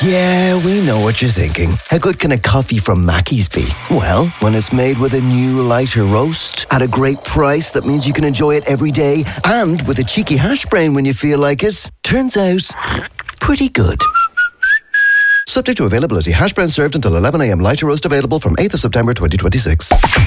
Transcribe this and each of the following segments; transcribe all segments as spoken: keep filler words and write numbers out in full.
Yeah, we know what you're thinking. How good can a coffee from Mackey's be? Well, when it's made with a new lighter roast at a great price that means you can enjoy it every day and with a cheeky hash brown when you feel like it, turns out pretty good. Subject to availability. Hash brown served until eleven a.m. Lighter roast available from eighth of September twenty twenty-six.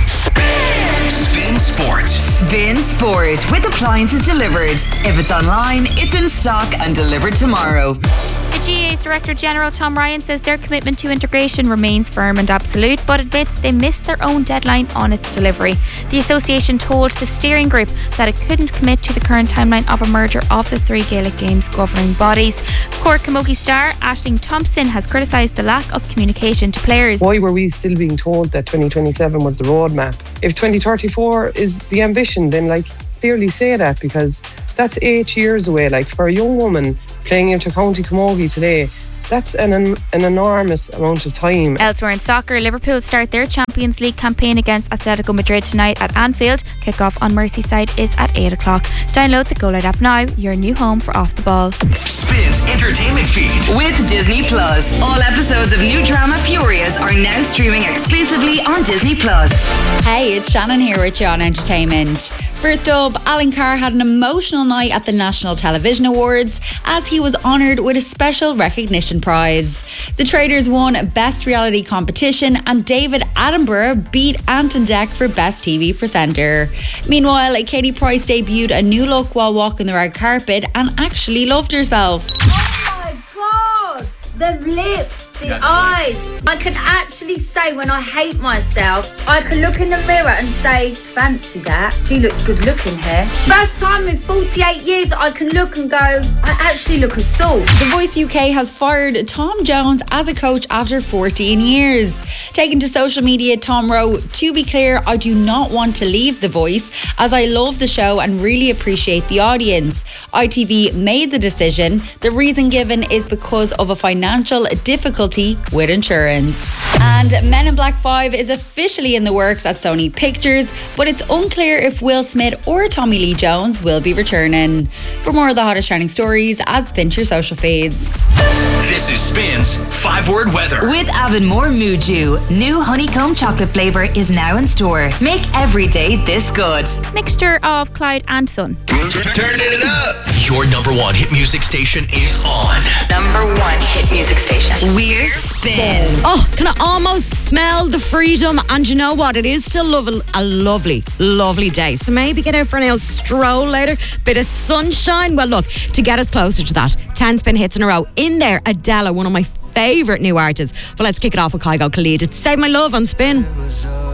Spin Sport. Spin Sport with appliances delivered. If it's online, it's in stock and delivered tomorrow. The G A A's Director General Tom Ryan says their commitment to integration remains firm and absolute, but admits they missed their own deadline on its delivery. The association told the steering group that it couldn't commit to the current timeline of a merger of the three Gaelic Games governing bodies. Cork Camogie star Aisling Thompson has criticised the lack of communication to players. Why were we still being told that twenty twenty-seven was the roadmap? If twenty thirty-four is the ambition, then like clearly say that, because that's eight years away. Like for a young woman playing inter-county camogie today, that's an an enormous amount of time. Elsewhere in soccer, Liverpool start their Champions League campaign against Atletico Madrid tonight at Anfield. Kick-off on Merseyside is at eight o'clock. Download the Go Loud app now, your new home for Off the Ball. Spins Entertainment Feed. With Disney Plus. All episodes of new drama Furious are now streaming exclusively on Disney Plus. Hey, it's Shannon here with you on Entertainment. First up, Alan Carr had an emotional night at the National Television Awards as he was honoured with a special recognition prize. The Traders won Best Reality Competition and David Attenborough beat Anton Deck for Best T V Presenter. Meanwhile, Katie Price debuted a new look while walking the red carpet and actually loved herself. Oh my God! The lips, the eyes. I can actually say when I hate myself, I can look in the mirror and say, fancy that. She looks good looking here. First time in forty-eight years I can look and go, I actually look a salt. The Voice U K has fired Tom Jones as a coach after fourteen years. Taken to social media, Tom wrote, "To be clear, I do not want to leave The Voice as I love the show and really appreciate the audience. I T V made the decision. The reason given is because of a financial difficulty with insurance." And Men in Black five is officially in the works at Sony Pictures, but it's unclear if Will Smith or Tommy Lee Jones will be returning. For more of the hottest trending stories, add Spin to your social feeds. This is Spin's five-word weather. With Avonmore Muju, new honeycomb chocolate flavour is now in store. Make every day this good. Mixture of cloud and sun. Turn it up. Your number one hit music station is on. Number one hit music station. We're Spin. Oh, can I almost smell the freedom? And you know what? It is still lo- a lovely, lovely day. So maybe get out for an old stroll later. Bit of sunshine. Well, look, to get us closer to that, ten spin hits in a row. In there, Adele, one of my favourite new artists. Well, let's kick it off with Kygo Khalid. It's Save My Love on Spin.